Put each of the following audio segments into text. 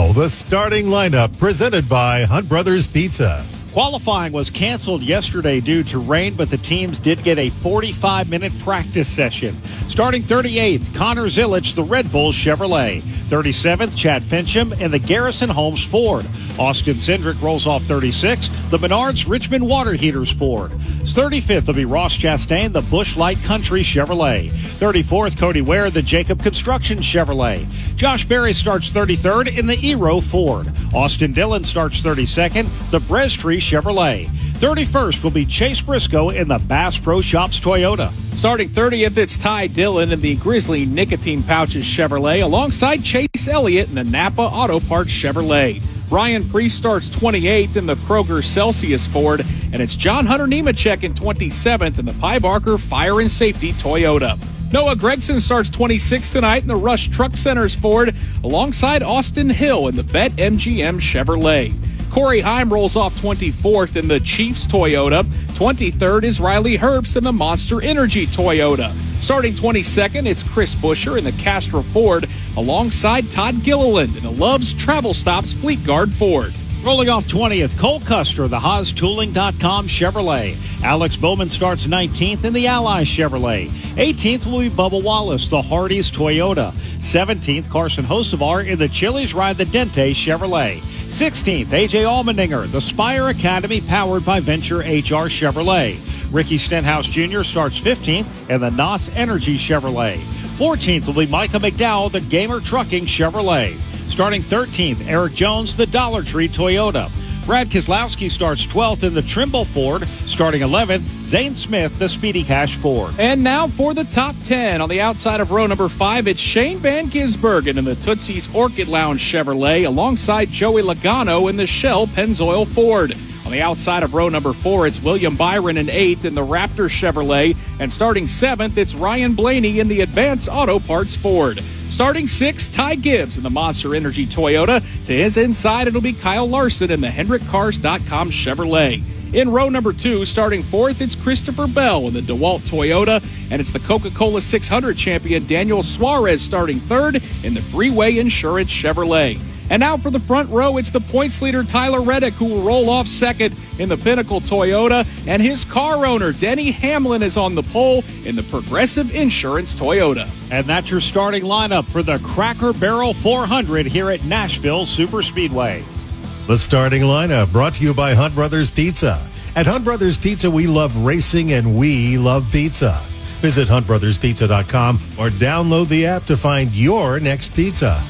Now, the starting lineup presented by Hunt Brothers Pizza. Qualifying was canceled yesterday due to rain, but the teams did get a 45-minute practice session. Starting 38th, Connor Zillich, the Red Bull Chevrolet. 37th, Chad Fincham in the Garrison Holmes Ford. Austin Cindric rolls off 36th, the Menards Richmond Water Heaters Ford. 35th will be Ross Chastain, the Busch Light Country Chevrolet. 34th, Cody Ware, the Jacob Construction Chevrolet. Josh Berry starts 33rd in the Eero Ford. Austin Dillon starts 32nd, the Brestree Chevrolet. 31st will be Chase Briscoe in the Bass Pro Shops Toyota. Starting 30th, it's Ty Dillon in the Grizzly Nicotine Pouches Chevrolet alongside Chase Elliott in the Napa Auto Parts Chevrolet. Brian Priest starts 28th in the Kroger Celsius Ford, and it's John Hunter Nemechek in 27th in the Pye Barker Fire and Safety Toyota. Noah Gregson starts 26th tonight in the Rush Truck Centers Ford alongside Austin Hill in the Bet MGM Chevrolet. Corey Heim rolls off 24th in the Chiefs Toyota. 23rd is Riley Herbst in the Monster Energy Toyota. Starting 22nd, it's Chris Buescher in the Castro Ford alongside Todd Gilliland in the Love's Travel Stops Fleet Guard Ford. Rolling off 20th, Cole Custer, the HaasTooling.com Chevrolet. Alex Bowman starts 19th in the Ally Chevrolet. 18th will be Bubba Wallace, the Hardee's Toyota. 17th, Carson Hocevar in the Chili's Ride the Dente Chevrolet. 16th, A.J. Allmendinger, the Spire Academy powered by Venture HR Chevrolet. Ricky Stenhouse Jr. starts 15th in the NOS Energy Chevrolet. 14th will be Micah McDowell, the Gamer Trucking Chevrolet. Starting 13th, Eric Jones, the Dollar Tree Toyota. Brad Keselowski starts 12th in the Trimble Ford. Starting 11th, Zane Smith, the Speedy Cash Ford. And now for the top 10. On the outside of row number 5, it's Shane Van Gisbergen in the Tootsie's Orchid Lounge Chevrolet alongside Joey Logano in the Shell Pennzoil Ford. On the outside of row number 4, it's William Byron in 8th in the Raptor Chevrolet. And starting 7th, it's Ryan Blaney in the Advanced Auto Parts Ford. Starting 6th, Ty Gibbs in the Monster Energy Toyota. To his inside, it'll be Kyle Larson in the HendrickCars.com Chevrolet. In row number 2, starting 4th, it's Christopher Bell in the DeWalt Toyota. And it's the Coca-Cola 600 champion Daniel Suarez starting 3rd in the Freeway Insurance Chevrolet. And now for the front row, it's the points leader Tyler Reddick who will roll off 2nd in the Pinnacle Toyota. And his car owner, Denny Hamlin, is on the pole in the Progressive Insurance Toyota. And that's your starting lineup for the Cracker Barrel 400 here at Nashville Superspeedway. The starting lineup brought to you by Hunt Brothers Pizza. At Hunt Brothers Pizza, we love racing and we love pizza. Visit huntbrotherspizza.com or download the app to find your next pizza.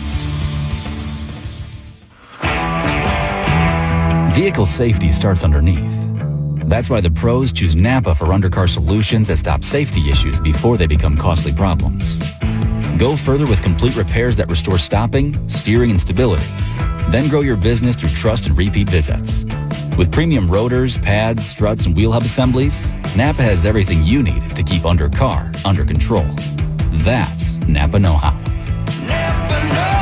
Vehicle safety starts underneath. That's why the pros choose Napa for undercar solutions that stop safety issues before they become costly problems. Go further with complete repairs that restore stopping, steering, and stability. Then grow your business through trust and repeat visits. With premium rotors, pads, struts, and wheel hub assemblies, Napa has everything you need to keep undercar under control. That's Napa know-how. Napa know-how.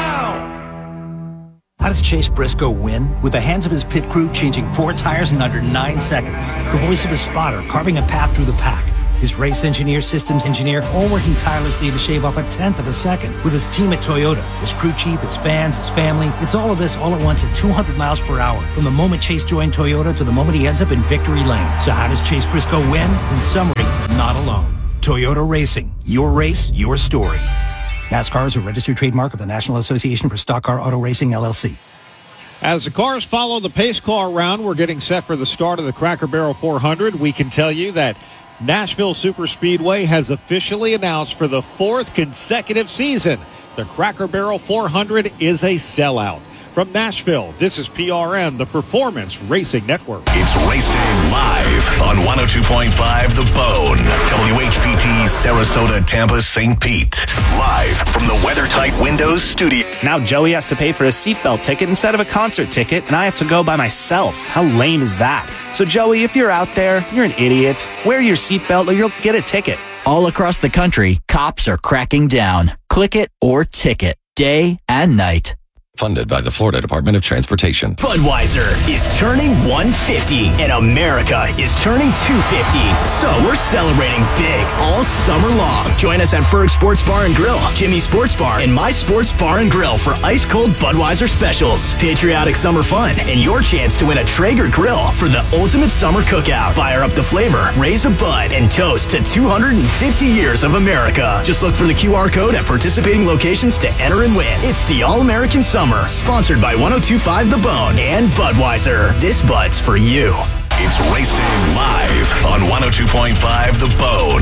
How does Chase Briscoe win? With the hands of his pit crew changing 4 tires in under 9 seconds. The voice of his spotter carving a path through the pack. His race engineer, systems engineer, all working tirelessly to shave off 1/10 of a second. With his team at Toyota, his crew chief, his fans, his family. It's all of this all at once at 200 miles per hour. From the moment Chase joined Toyota to the moment he ends up in victory lane. So how does Chase Briscoe win? In summary, not alone. Toyota Racing. Your race, your story. NASCAR is a registered trademark of the National Association for Stock Car Auto Racing, LLC. As the cars follow the pace car round, we're getting set for the start of the Cracker Barrel 400. We can tell you that Nashville Superspeedway has officially announced for the 4th consecutive season, the Cracker Barrel 400 is a sellout. From Nashville, this is PRN, the Performance Racing Network. It's Race Day live on 102.5 The Bone, WHPT, Sarasota, Tampa, St. Pete. Live from the WeatherTight Windows studio. Now Joey has to pay for a seatbelt ticket instead of a concert ticket, and I have to go by myself. How lame is that? So Joey, if you're out there, you're an idiot. Wear your seatbelt or you'll get a ticket. All across the country, cops are cracking down. Click it or ticket, day and night. Funded by the Florida Department of Transportation. Budweiser is turning 150 and America is turning 250. So we're celebrating big all summer long. Join us at Ferg Sports Bar and Grill, Jimmy Sports Bar, and My Sports Bar and Grill for ice cold Budweiser specials, patriotic summer fun, and your chance to win a Traeger grill for the ultimate summer cookout. Fire up the flavor, raise a bud, and toast to 250 years of America. Just look for the QR code at participating locations to enter and win. It's the All-American Summer. Sponsored by 102.5 The Bone and Budweiser. This Bud's for you. It's Race Day live on 102.5 The Bone.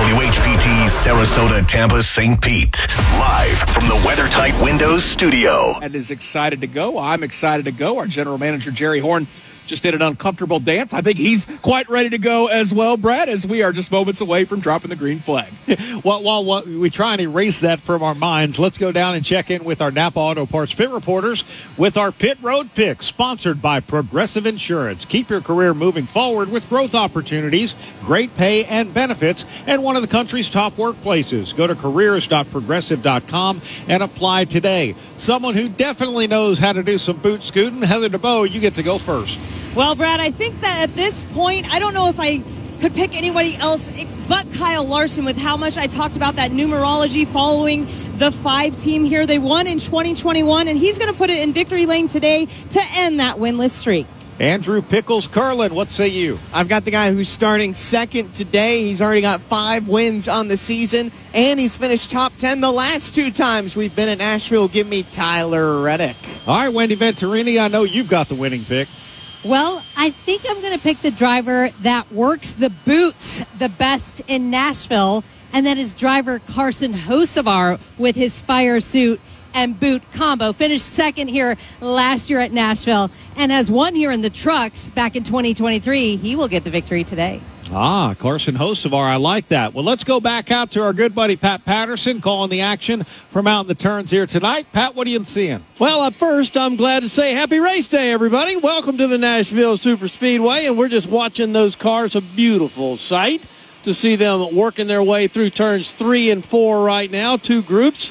WHPT, Sarasota, Tampa, St. Pete. Live from the WeatherTight Windows studio. And is excited to go. I'm excited to go. Our general manager, Jerry Horn, just did an uncomfortable dance. I think he's quite ready to go as well, Brad, as we are just moments away from dropping the green flag. While we try and erase that from our minds, let's go down and check in with our Napa Auto Parts pit reporters with our Pit Road Pick, sponsored by Progressive Insurance. Keep your career moving forward with growth opportunities, great pay and benefits, and one of the country's top workplaces. Go to careers.progressive.com and apply today. Someone who definitely knows how to do some boot scooting, Heather DeBoe, you get to go first. Well, Brad, I think that at this point, I don't know if I could pick anybody else but Kyle Larson with how much I talked about that numerology following the 5 team here. They won in 2021, and he's going to put it in victory lane today to end that winless streak. Andrew Pickles Curlin, what say you? I've got the guy who's starting second today. He's already got 5 wins on the season, and he's finished top 10 the last 2 times we've been at Nashville. Give me Tyler Reddick. All right, Wendy Venturini, I know you've got the winning pick. Well, I think I'm going to pick the driver that works the boots the best in Nashville, and that is driver Carson Hocevar with his fire suit and boot combo. Finished second here last year at Nashville and has won here in the trucks back in 2023. He will get the victory today. Carson Hocevar, I like that. Well, let's go back out to our good buddy Pat Patterson calling the action from out in the turns here tonight. Pat, what are you seeing? Well, at first, I'm glad to say happy race day, everybody. Welcome to the Nashville Super Speedway, and we're just watching those cars. A beautiful sight to see them working their way through turns 3 and 4 right now. 2 groups,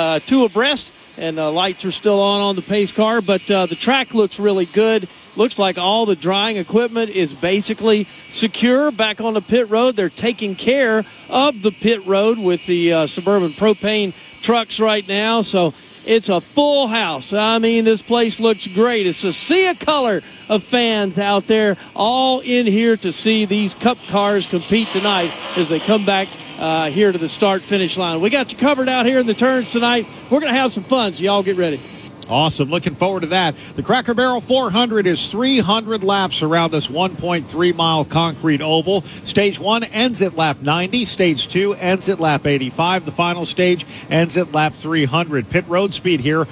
2 abreast, and the lights are still on the pace car, but the track looks really good. Looks like all the drying equipment is basically secure back on the pit road. They're taking care of the pit road with the Suburban propane trucks right now. So it's a full house. I mean, this place looks great. It's a sea of color of fans out there all in here to see these Cup cars compete tonight as they come back here to the start-finish line. We got you covered out here in the turns tonight. We're going to have some fun, so y'all get ready. Awesome. Looking forward to that. The Cracker Barrel 400 is 300 laps around this 1.3-mile concrete oval. Stage 1 ends at lap 90. Stage 2 ends at lap 85. The final stage ends at lap 300. Pit road speed here,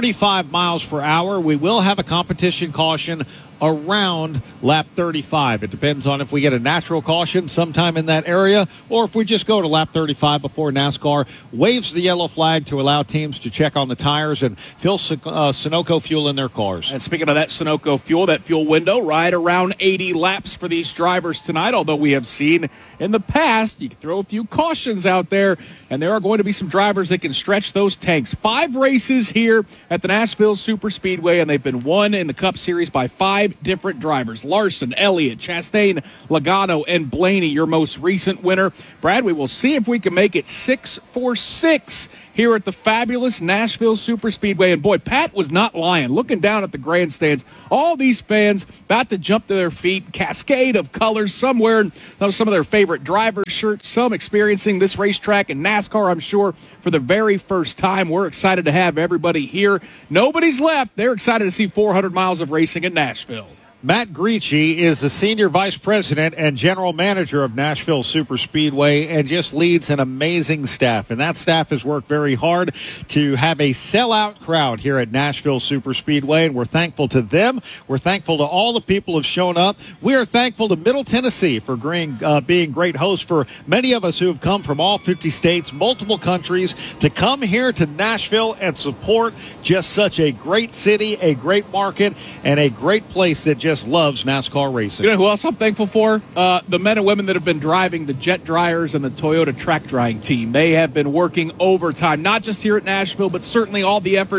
45 miles per hour. We will have a competition caution around lap 35. It depends on if we get a natural caution sometime in that area or if we just go to lap 35 before NASCAR waves the yellow flag to allow teams to check on the tires and fill Sunoco fuel in their cars. And speaking of that Sunoco fuel, that fuel window, right around 80 laps for these drivers tonight, although we have seen in the past, you can throw a few cautions out there, and there are going to be some drivers that can stretch those tanks. 5 races here at the Nashville Super Speedway, and they've been won in the Cup Series by 5 different drivers. Larson, Elliott, Chastain, Logano, and Blaney, your most recent winner. Brad, we will see if we can make it 6 for 6 here at the fabulous Nashville Super Speedway. And boy, Pat was not lying. Looking down at the grandstands, all these fans about to jump to their feet, cascade of colors, some wearing some of their favorite driver shirts, some experiencing this racetrack and NASCAR, I'm sure, for the very first time. We're excited to have everybody here. Nobody's left. They're excited to see 400 miles of racing in Nashville. Matt Gricci is the Senior Vice President and General Manager of Nashville Super Speedway and just leads an amazing staff. And that staff has worked very hard to have a sellout crowd here at Nashville Super Speedway, and we're thankful to them. We're thankful to all the people who have shown up. We are thankful to Middle Tennessee for being great hosts for many of us who have come from all 50 states, multiple countries, to come here to Nashville and support just such a great city, a great market, and a great place that just loves NASCAR racing. You know who else I'm thankful for? The men and women that have been driving the jet dryers and the Toyota track drying team. They have been working overtime, not just here at Nashville, but certainly all the efforts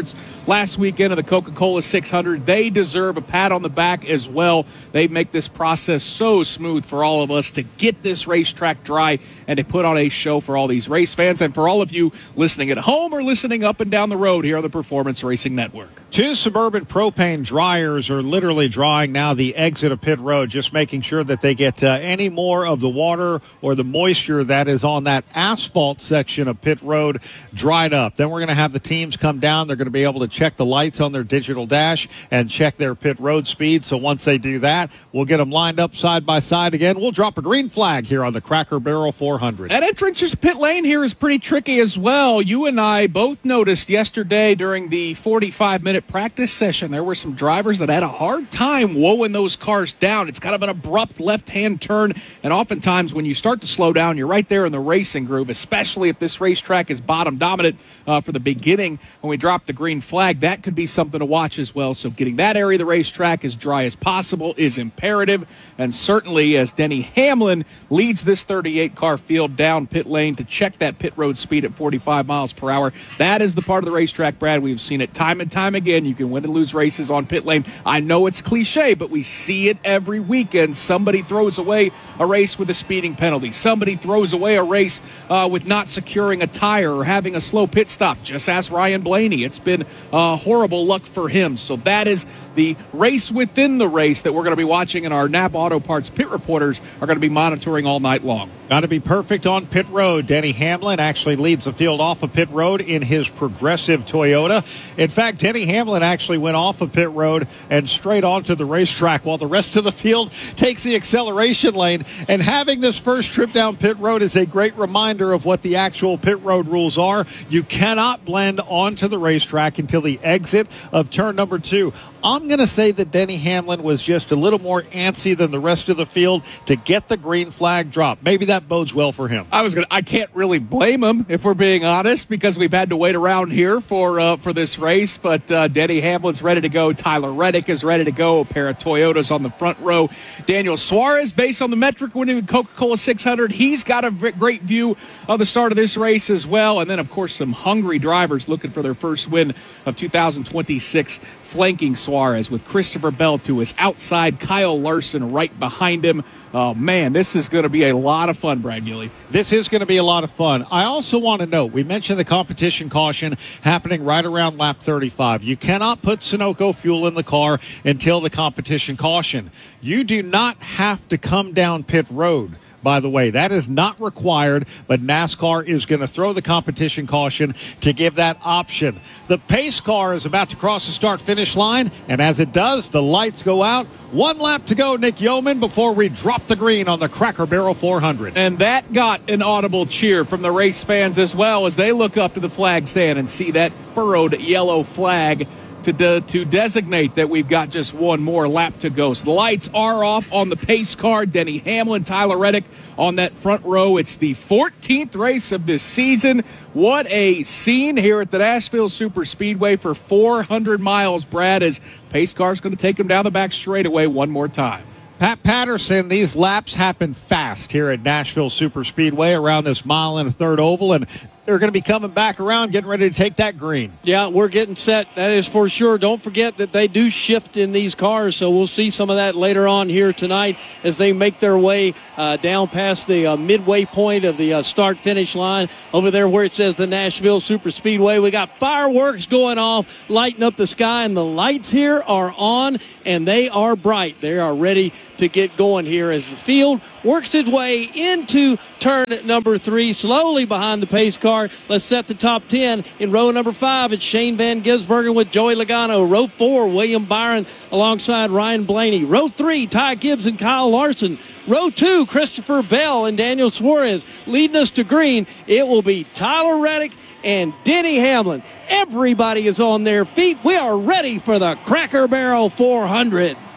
last weekend of the Coca-Cola 600. They deserve a pat on the back as well. They make this process so smooth for all of us to get this racetrack dry and to put on a show for all these race fans and for all of you listening at home or listening up and down the road here on the Performance Racing Network. 2 Suburban propane dryers are literally drying now the exit of pit road, just making sure that they get any more of the water or the moisture that is on that asphalt section of pit road dried up. Then we're going to have the teams come down. They're going to be able to check the lights on their digital dash and check their pit road speed. So once they do that, we'll get them lined up side by side again. We'll drop a green flag here on the Cracker Barrel 400. That entrance to pit lane here is pretty tricky as well. You and I both noticed yesterday during the 45-minute practice session, there were some drivers that had a hard time wowing those cars down. It's kind of an abrupt left-hand turn, and oftentimes when you start to slow down, you're right there in the racing groove, especially if this racetrack is bottom dominant for the beginning. When we drop the green flag, that could be something to watch as well. So getting that area of the racetrack as dry as possible is imperative, and certainly as Denny Hamlin leads this 38-car field down pit lane to check that pit road speed at 45 miles per hour. That is the part of the racetrack, Brad. We've seen it time and time again. You can win and lose races on pit lane. I know it's cliche, but we see it every weekend. Somebody throws away a race with a speeding penalty. Somebody throws away a race with not securing a tire or having a slow pit stop. Just ask Ryan Blaney. It's been horrible luck for him. So that is the race within the race that we're going to be watching, and our Napa Auto Parts pit reporters are going to be monitoring all night long. Got to be perfect on pit road. Denny Hamlin actually leads the field off of pit road in his progressive Toyota. In fact, Denny Hamlin actually went off of pit road and straight onto the racetrack while the rest of the field takes the acceleration lane. And having this first trip down pit road is a great reminder of what the actual pit road rules are. You cannot blend onto the racetrack until the exit of turn number 2. I'm going to say that Denny Hamlin was just a little more antsy than the rest of the field to get the green flag dropped. Maybe that bodes well for him. I can't really blame him, if we're being honest, because we've had to wait around here for this race. But Denny Hamlin's ready to go. Tyler Reddick is ready to go. A pair of Toyotas on the front row. Daniel Suarez, based on the metric winning the Coca-Cola 600, he's got a great view of the start of this race as well. And then, of course, some hungry drivers looking for their first win of 2026. Flanking Suarez with Christopher Bell to his outside, Kyle Larson right behind him. Oh, man, this is going to be a lot of fun, Brad Gilly. This is going to be a lot of fun. I also want to note, we mentioned the competition caution happening right around lap 35. You cannot put Sunoco fuel in the car until the competition caution. You do not have to come down pit road. By the way, that is not required, but NASCAR is going to throw the competition caution to give that option. The pace car is about to cross the start-finish line, and as it does, the lights go out. 1 lap to go, Nick Yeoman, before we drop the green on the Cracker Barrel 400. And that got an audible cheer from the race fans as well as they look up to the flag stand and see that furrowed yellow flag to designate that we've got just one more lap to go. So the lights are off on the pace car. Denny Hamlin, Tyler Reddick on that front row. It's the 14th race of this season. What a scene here at the Nashville Super Speedway for 400 miles, Brad, as pace car's going to take him down the back straightaway one more time. Pat Patterson, these laps happen fast here at Nashville Super Speedway around this 1 1/3 oval, and they're going to be coming back around, getting ready to take that green. Yeah, we're getting set. That is for sure. Don't forget that they do shift in these cars, so we'll see some of that later on here tonight as they make their way down past the midway point of the start-finish line. Over there where it says the Nashville Super Speedway, we got fireworks going off, lighting up the sky, and the lights here are on, and they are bright. They are ready to get going here as the field works its way into turn number 3, slowly behind the pace car. Let's set the top 10. In row number 5, it's Shane Van Gisbergen with Joey Logano. Row 4, William Byron alongside Ryan Blaney. Row 3, Ty Gibbs and Kyle Larson. Row 2, Christopher Bell and Daniel Suarez. Leading us to green, it will be Tyler Reddick and Denny Hamlin. Everybody is on their feet. We are ready for the Cracker Barrel 400.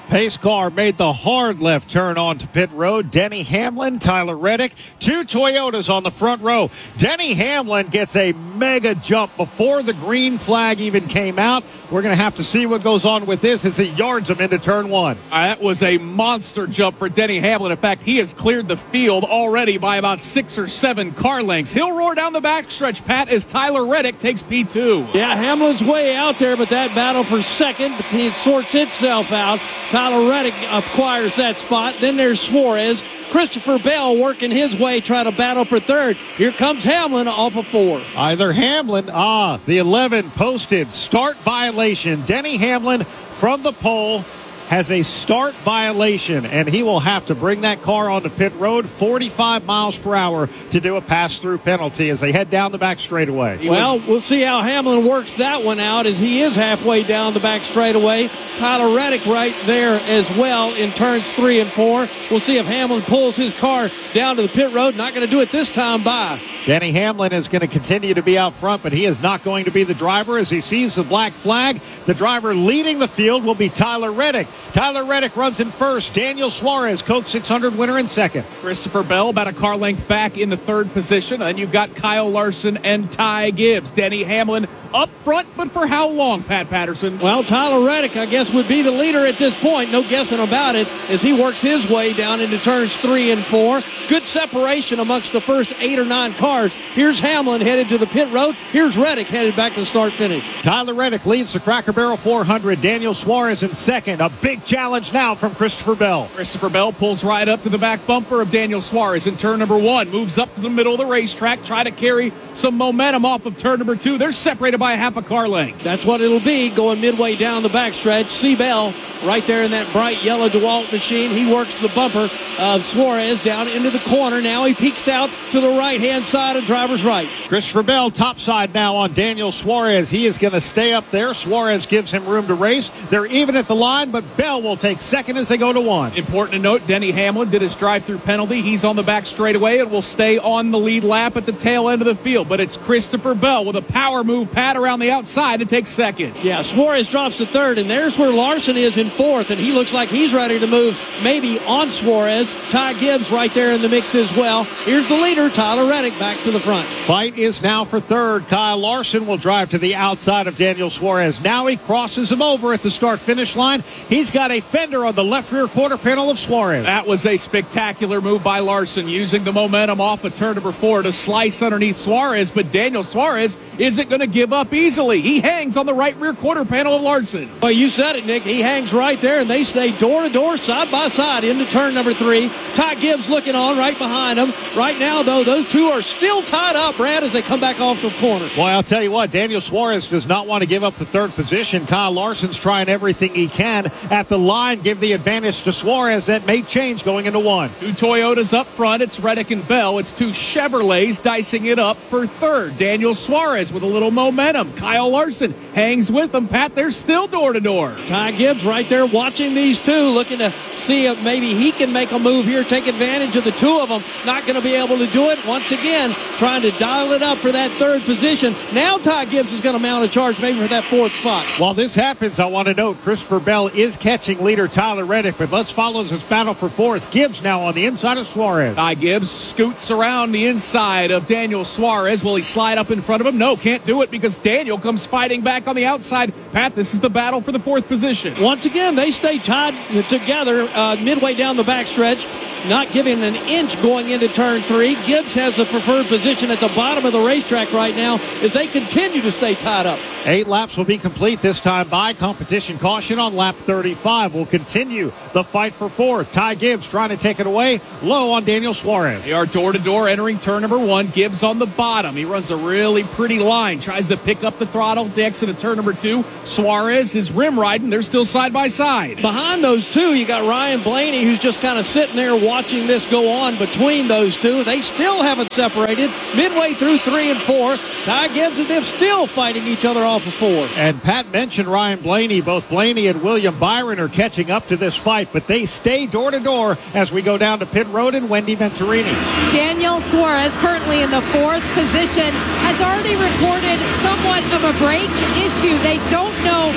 Pace car made the hard left turn onto pit road. Denny Hamlin, Tyler Reddick, 2 Toyotas on the front row. Denny Hamlin gets a mega jump before the green flag even came out. We're going to have to see what goes on with this as he yards him into turn 1. That was a monster jump for Denny Hamlin. In fact, he has cleared the field already by about 6 or 7 car lengths. He'll roar down the backstretch, Pat, as Tyler Reddick takes P2. Yeah, Hamlin's way out there, but that battle for second, it sorts itself out. Tyler Reddick acquires that spot. Then there's Suarez. Christopher Bell working his way, trying to battle for third. Here comes Hamlin off of 4. Either Hamlin, the 11 posted start violation. Denny Hamlin from the pole has a start violation, and he will have to bring that car onto pit road 45 miles per hour to do a pass-through penalty as they head down the back straightaway. Well, we'll see how Hamlin works that one out as he is halfway down the back straightaway. Tyler Reddick right there as well in turns 3 and 4. We'll see if Hamlin pulls his car down to the pit road. Not going to do it this time by. Denny Hamlin is going to continue to be out front, but he is not going to be the driver as he sees the black flag. The driver leading the field will be Tyler Reddick. Tyler Reddick runs in first. Daniel Suarez, Coke 600 winner, in second. Christopher Bell about a car length back in the 3rd position. And you've got Kyle Larson and Ty Gibbs. Denny Hamlin up front, but for how long, Pat Patterson? Well, Tyler Reddick, I guess, would be the leader at this point. No guessing about it as he works his way down into turns 3 and 4. Good separation amongst the first 8 or 9 cars. Here's Hamlin headed to the pit road. Here's Reddick headed back to start-finish. Tyler Reddick leads the Cracker Barrel 400. Daniel Suarez in second. A big challenge now from Christopher Bell. Christopher Bell pulls right up to the back bumper of Daniel Suarez in turn number 1. Moves up to the middle of the racetrack. Try to carry some momentum off of turn number 2. They're separated by a half a car length. That's what it'll be going midway down the backstretch. See Bell right there in that bright yellow DeWalt machine. He works the bumper of Suarez down into the corner. Now he peeks out to the right-hand side of driver's right. Christopher Bell topside now on Daniel Suarez. He is going to stay up there. Suarez gives him room to race. They're even at the line, but Bell will take second as they go to 1. Important to note, Denny Hamlin did his drive-through penalty. He's on the back straightaway and will stay on the lead lap at the tail end of the field. But it's Christopher Bell with a power move, Pat, around the outside to take second. Yeah, Suarez drops to 3rd, and there's where Larson is in 4th, and he looks like he's ready to move maybe on Suarez. Ty Gibbs right there in the mix as well. Here's the leader, Tyler Reddick, back to the front. Fight is now for 3rd. Kyle Larson will drive to the outside of Daniel Suarez. Now he crosses him over at the start-finish line. He's got a fender on the left rear quarter panel of Suarez. That was a spectacular move by Larson, using the momentum off of turn number 4 to slice underneath Suarez, but Daniel Suarez isn't going to give up easily. He hangs on the right rear quarter panel of Larson. Well, you said it, Nick. He hangs right there, and they stay door-to-door, side-by-side into turn number 3. Ty Gibbs looking on right behind him. Right now, though, those two are still tied up, Brad, as they come back off the corner. Boy, I'll tell you what, Daniel Suarez does not want to give up the 3rd position. Kyle Larson's trying everything he can at the line, give the advantage to Suarez. That may change going into 1. 2 Toyotas up front. It's Reddick and Bell. It's 2 Chevrolets dicing it up for 3rd. Daniel Suarez with a little momentum. Kyle Larson hangs with them. Pat, they're still door-to-door. Ty Gibbs right there watching these two, looking to see if maybe he can make a move here, take advantage of the two of them. Not going to be able to do it. Once again, trying to dial it up for that 3rd position. Now Ty Gibbs is going to mount a charge maybe for that 4th spot. While this happens, I want to note Christopher Bell is catching leader Tyler Reddick, but let's follow this battle for 4th. Gibbs now on the inside of Suarez. Ty Gibbs scoots around the inside of Daniel Suarez. Will he slide up in front of him? No, can't do it because Daniel comes fighting back on the outside. Pat, this is the battle for the 4th position. Once again, they stay tied together midway down the backstretch. Not giving an inch going into turn 3. Gibbs has the preferred position at the bottom of the racetrack right now as they continue to stay tied up. 8 laps will be complete this time by competition caution on lap 35. We'll continue the fight for 4th. Ty Gibbs trying to take it away low on Daniel Suarez. They are door-to-door entering turn number 1. Gibbs on the bottom. He runs a really pretty line. Tries to pick up the throttle to exit at turn number 2. Suarez is rim riding. They're still side by side. Behind those two, you got Ryan Blaney, who's just kind of sitting there watching this go on between those two. They still haven't separated. Midway through 3 and 4, Ty Gibbs and them still fighting each other off of 4. And Pat mentioned Ryan Blaney. Both Blaney and William Byron are catching up to this fight, but they stay door-to-door as we go down to pit road and Wendy Venturini. Daniel Suarez, currently in the 4th position, has already reported somewhat of a brake issue. They don't know what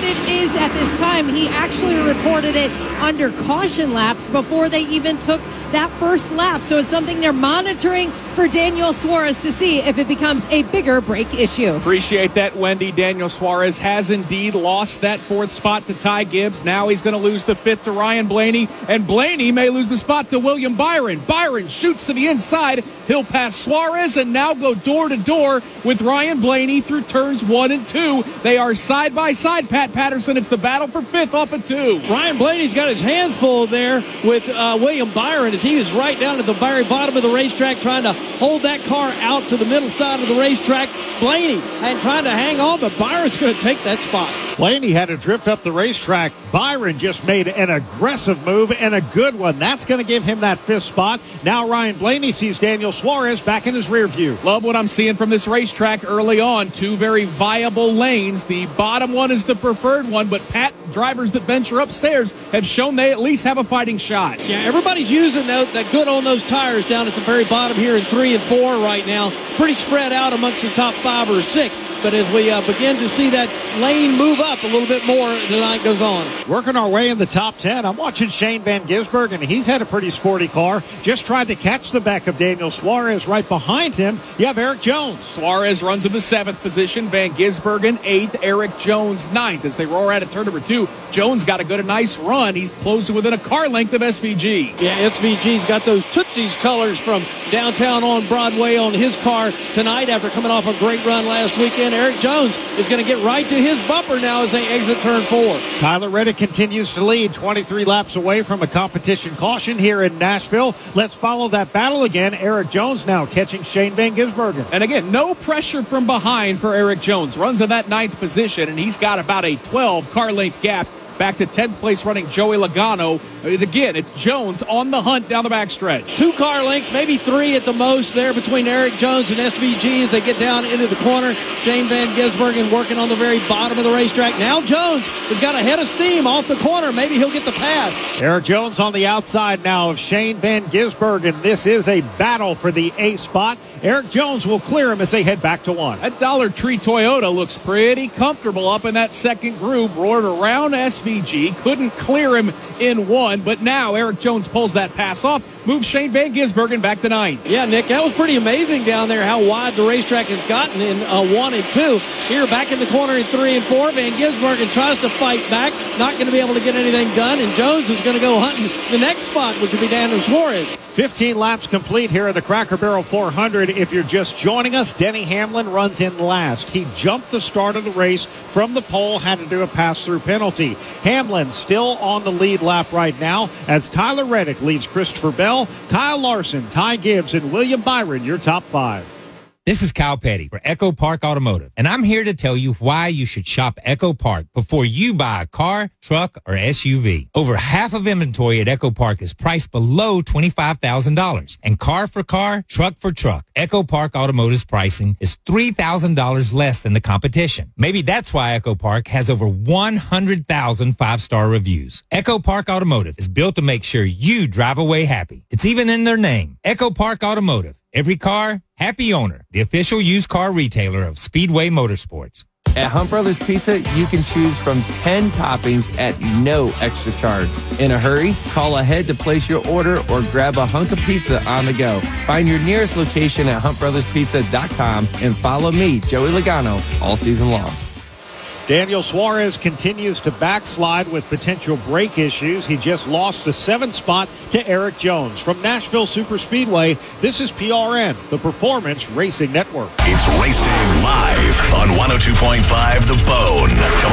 what it is at this time. He actually reported it under caution laps before they even took that first lap. So it's something they're monitoring for Daniel Suarez to see if it becomes a bigger brake issue. Appreciate that, Wendy. Daniel Suarez has indeed lost that 4th spot to Ty Gibbs. Now he's going to lose the 5th to Ryan Blaney, and Blaney may lose the spot to William Byron. Byron shoots to the inside. He'll pass Suarez and now go door to door with Ryan Blaney through turns 1 and 2. They are side by side, Pat Patterson. It's the battle for 5th off of 2. Ryan Blaney's got his hands full there with William Byron as he is right down at the very bottom of the racetrack trying to hold that car out to the middle side of the racetrack. Blaney and trying to hang on, but Byron's going to take that spot. Blaney had to drift up the racetrack. Byron just made an aggressive move and a good one. That's going to give him that 5th spot. Now Ryan Blaney sees Daniel Suarez back in his rear view. Love what I'm seeing from this racetrack early on. 2 very viable lanes. The bottom one is the preferred one, but Pat, drivers that venture upstairs have shown they at least have a fighting shot. Yeah, everybody's using that good on those tires down at the very bottom here in 3 and 4 right now. Pretty spread out amongst the top 5 or 6. But as we begin to see that lane move up a little bit more as the night goes on. Working our way in the top 10. I'm watching Shane Van Gisbergen, and he's had a pretty sporty car. Just tried to catch the back of Daniel Suarez. Right behind him, you have Eric Jones. Suarez runs in the 7th position. Van Gisbergen 8th. Eric Jones 9th. As they roar out of turn number 2, Jones got a good, nice run. He's closing within a car length of SVG. Yeah, SVG's got those Tootsie's colors from downtown on Broadway on his car tonight after coming off a great run last weekend. Eric Jones is going to get right to his bumper now as they exit turn 4. Tyler Reddick continues to lead, 23 laps away from a competition caution here in Nashville. Let's follow that battle again. Eric Jones now catching Shane Van Gisbergen. And again, no pressure from behind for Eric Jones. Runs in that 9th position, and he's got about a 12 car length gap back to 10th place running Joey Logano. And again, it's Jones on the hunt down the backstretch. 2 car lengths, maybe 3 at the most there between Eric Jones and SVG as they get down into the corner. Shane Van Gisbergen working on the very bottom of the racetrack. Now Jones has got a head of steam off the corner. Maybe he'll get the pass. Eric Jones on the outside now of Shane Van Gisbergen. This is a battle for the A spot. Eric Jones will clear him as they head back to 1. That Dollar Tree Toyota looks pretty comfortable up in that second groove. Roared around SVG. Couldn't clear him in 1, but now Eric Jones pulls that pass off. Moves Shane Van Gisbergen back to 9th. Yeah, Nick, that was pretty amazing down there how wide the racetrack has gotten in 1 and 2. Here back in the corner in 3 and 4. Van Gisbergen tries to fight back. Not going to be able to get anything done. And Jones is going to go hunting the next spot, which will be Daniel Suarez. 15 laps complete here at the Cracker Barrel 400. If you're just joining us, Denny Hamlin runs in last. He jumped the start of the race from the pole, had to do a pass-through penalty. Hamlin still on the lead lap right now as Tyler Reddick leads Christopher Bell, Kyle Larson, Ty Gibbs, and William Byron, your top 5. This is Kyle Petty for Echo Park Automotive, and I'm here to tell you why you should shop Echo Park before you buy a car, truck, or SUV. Over half of inventory at Echo Park is priced below $25,000, and car for car, truck for truck. Echo Park Automotive's pricing is $3,000 less than the competition. Maybe that's why Echo Park has over 100,000 five-star reviews. Echo Park Automotive is built to make sure you drive away happy. It's even in their name, Echo Park Automotive. Every car, happy owner. The official used car retailer of Speedway Motorsports. At Hunt Brothers Pizza, you can choose from 10 toppings at no extra charge. In a hurry, call ahead to place your order or grab a hunk of pizza on the go. Find your nearest location at huntbrotherspizza.com and follow me, Joey Logano, all season long. Daniel Suarez continues to backslide with potential brake issues. He just lost the 7th spot to Eric Jones. From Nashville Superspeedway, this is PRN, the Performance Racing Network. It's Race Day live on 102.5 The Bone,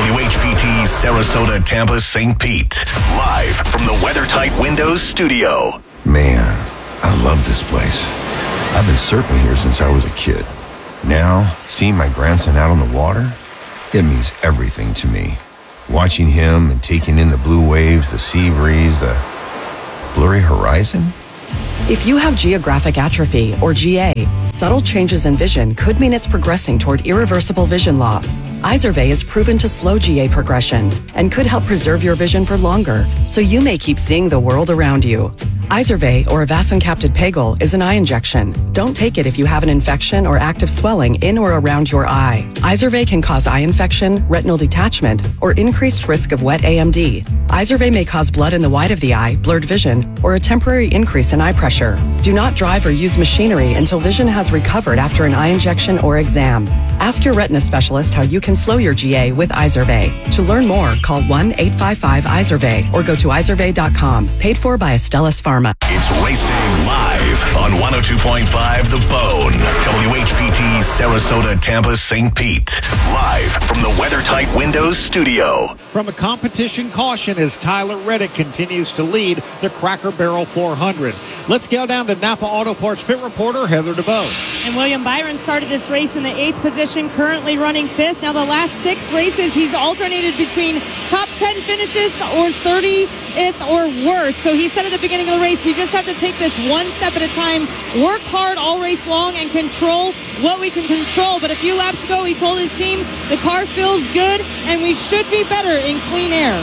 WHPT, Sarasota, Tampa, St. Pete. Live from the WeatherTight Windows studio. Man, I love this place. I've been surfing here since I was a kid. Now, seeing my grandson out on the water, it means everything to me. Watching him and taking in the blue waves, the sea breeze, the blurry horizon. If you have geographic atrophy, or GA, subtle changes in vision could mean it's progressing toward irreversible vision loss. Izervay is proven to slow GA progression and could help preserve your vision for longer, so you may keep seeing the world around you. Izervay, or avacincaptad pegol, is an eye injection. Don't take it if you have an infection or active swelling in or around your eye. Izervay can cause eye infection, retinal detachment, or increased risk of wet AMD. Izervay may cause blood in the white of the eye, blurred vision, or a temporary increase in eye pressure. Do not drive or use machinery until vision has recovered after an eye injection or exam. Ask your retina specialist how you can slow your GA with Izervay. To learn more, call 1-855-IZERVAY or go to izervay.com. Paid for by Astellas Pharma. It's Race Day live on 102.5 The Bone. WHPT, Sarasota, Tampa, St. Pete. Live from the WeatherTight Windows studio. From a competition caution as Tyler Reddick continues to lead the Cracker Barrel 400. Let's go down to Napa Auto Parts pit reporter Heather DeBoe. And William Byron started this race in the 8th position, currently running 5th. Now the last 6 races, he's alternated between top 10 finishes or 30th or worse. So he said at the beginning of the race, we just have to take this one step at a time, work hard all race long, and control what we can control. But a few laps ago, he told his team the car feels good, and we should be better in clean air.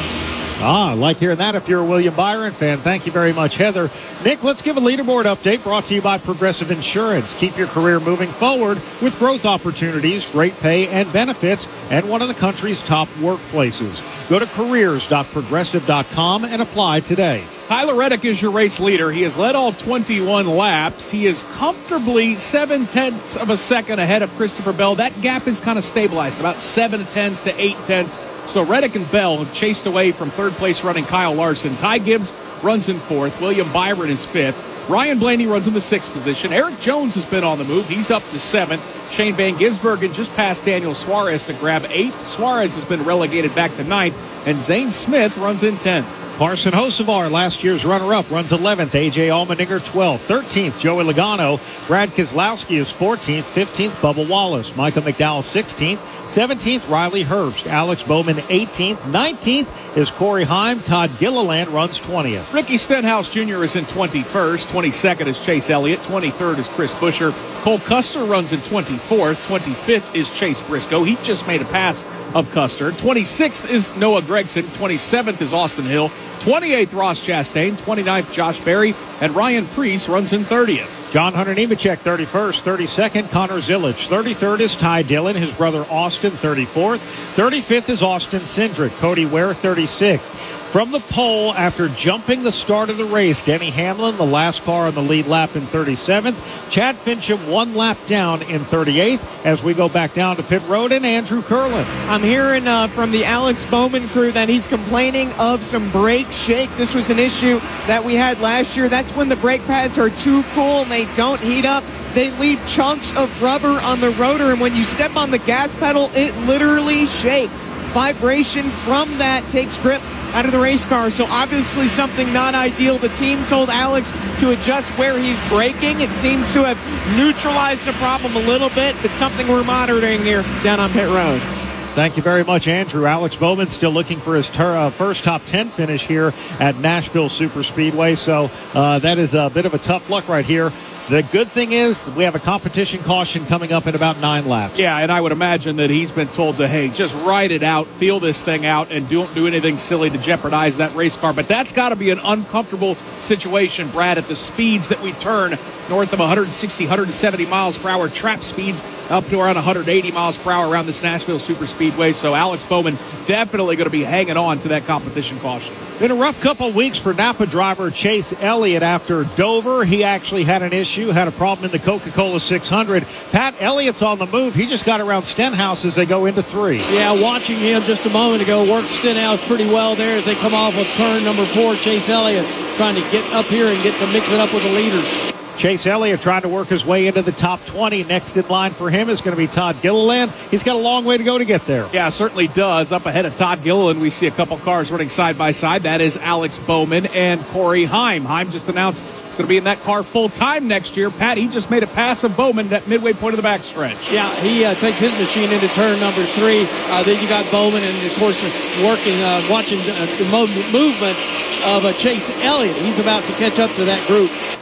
I like hearing that if you're a William Byron fan. Thank you very much, Heather. Nick, let's give a leaderboard update brought to you by Progressive Insurance. Keep your career moving forward with growth opportunities, great pay and benefits, and one of the country's top workplaces. Go to careers.progressive.com and apply today. Tyler Reddick is your race leader. He has led all 21 laps. He is comfortably 0.7 of a second ahead of Christopher Bell. That gap is kind of stabilized, about 0.7 to 0.8. So Reddick and Bell have chased away from third place running Kyle Larson. Ty Gibbs runs in 4th. William Byron is 5th. Ryan Blaney runs in the 6th position. Eric Jones has been on the move. He's up to 7th. Shane Van Gisbergen just passed Daniel Suarez to grab 8th. Suarez has been relegated back to 9th. And Zane Smith runs in 10th. Carson Hocevar, last year's runner-up, runs 11th. A.J. Allmendinger, 12th. 13th, Joey Logano. Brad Keselowski is 14th. 15th, Bubba Wallace. Michael McDowell, 16th. 17th, Riley Herbst. Alex Bowman, 18th. 19th is Corey Heim. Todd Gilliland runs 20th. Ricky Stenhouse Jr. is in 21st. 22nd is Chase Elliott. 23rd is Chris Buescher. Cole Custer runs in 24th. 25th is Chase Briscoe. He just made a pass of Custer. 26th is Noah Gragson. 27th is Austin Hill. 28th, Ross Chastain. 29th, Josh Berry. And Ryan Preece runs in 30th. John Hunter Nemechek, 31st. 32nd, Connor Zillage. 33rd is Ty Dillon. His brother Austin, 34th. 35th is Austin Cindric. Cody Ware, 36th. From the pole, after jumping the start of the race, Denny Hamlin, the last car on the lead lap, in 37th. Chad Fincham, 1 lap down in 38th. As we go back down to pit road, and Andrew Curlin. I'm hearing from the Alex Bowman crew that he's complaining of some brake shake. This was an issue that we had last year. That's when the brake pads are too cool and they don't heat up. They leave chunks of rubber on the rotor, and when you step on the gas pedal, it literally shakes. Vibration from that takes grip out of the race car, so obviously something not ideal. The team told Alex to adjust where he's braking. It seems to have neutralized the problem a little bit, but something we're monitoring here down on pit road. Thank you very much, Andrew. Alex Bowman still looking for his first top 10 finish here at Nashville Superspeedway, so that is a bit of a tough luck right here. The good thing is we have a competition caution coming up in about 9 laps. Yeah, and I would imagine that he's been told to, hey, just ride it out, feel this thing out, and don't do anything silly to jeopardize that race car. But that's got to be an uncomfortable situation, Brad, at the speeds that we turn north of 160, 170 miles per hour, trap speeds up to around 180 miles per hour around this Nashville Superspeedway. So Alex Bowman definitely going to be hanging on to that competition caution. Been a rough couple of weeks for Napa driver Chase Elliott after Dover. He actually had an issue, had a problem in the Coca-Cola 600. Pat Elliott's on the move. He just got around Stenhouse as they go into 3. Yeah, watching him just a moment ago work Stenhouse pretty well there as they come off of turn number 4. Chase Elliott trying to get up here and get to mix it up with the leaders. Chase Elliott trying to work his way into the top 20. Next in line for him is going to be Todd Gilliland. He's got a long way to go to get there. Yeah, certainly does. Up ahead of Todd Gilliland, we see a couple cars running side by side. That is Alex Bowman and Corey Heim. Heim just announced he's going to be in that car full time next year. Pat, he just made a pass of Bowman at midway point of the backstretch. Yeah, he takes his machine into turn number 3. Then you got Bowman and, of course, watching the movement of Chase Elliott. He's about to catch up to that group.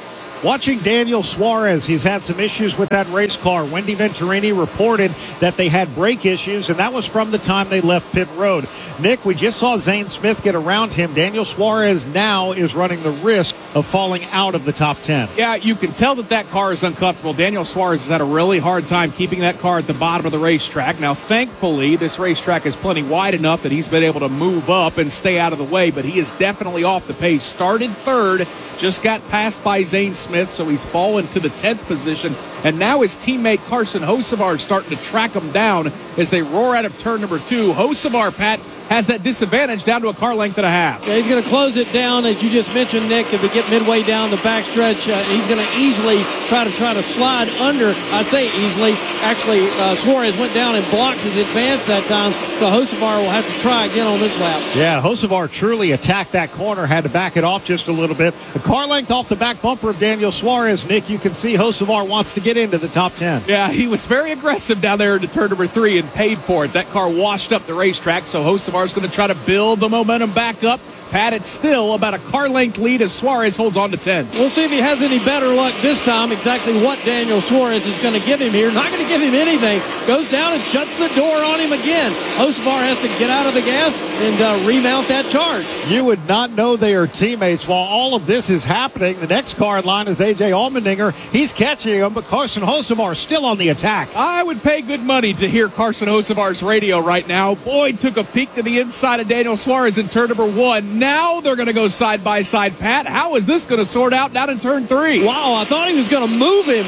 Watching Daniel Suarez, he's had some issues with that race car. Wendy Venturini reported that they had brake issues, and that was from the time they left pit road. Nick, we just saw Zane Smith get around him. Daniel Suarez now is running the risk of falling out of the top 10. Yeah, you can tell that car is uncomfortable. Daniel Suarez has had a really hard time keeping that car at the bottom of the racetrack. Now, thankfully, this racetrack is plenty wide enough that he's been able to move up and stay out of the way, but he is definitely off the pace. Started third, just got passed by Zane Smith, so he's fallen to the 10th position. And now his teammate Carson Hocevar is starting to track him down as they roar out of turn number 2. Hocevar, Pat, has that disadvantage down to a car length and a half. Yeah, he's going to close it down, as you just mentioned, Nick. If they get midway down the backstretch, he's going to easily try to slide under. I'd say easily. Actually, Suarez went down and blocked his advance that time, so Hocevar will have to try again on this lap. Yeah, Hocevar truly attacked that corner, had to back it off just a little bit. A car length off the back bumper of Daniel Suarez. Nick, you can see Hocevar wants to get into the top 10. Yeah, he was very aggressive down there into turn number 3 and paid for it. That car washed up the racetrack, so Hocevar is going to try to build the momentum back up. Pat, it's still about a car length lead as Suarez holds on to 10. We'll see if he has any better luck this time, exactly what Daniel Suarez is going to give him here. Not going to give him anything. Goes down and shuts the door on him again. Hocevar has to get out of the gas and remount that charge. You would not know they are teammates while all of this is happening. The next car in line is A.J. Allmendinger. He's catching him, but Carson Hocevar is still on the attack. I would pay good money to hear Carson Hocevar's radio right now. Boyd took a peek to the inside of Daniel Suarez in turn number 1. Now they're going to go side by side. Pat, how is this going to sort out down in turn 3? Wow, I thought he was going to move him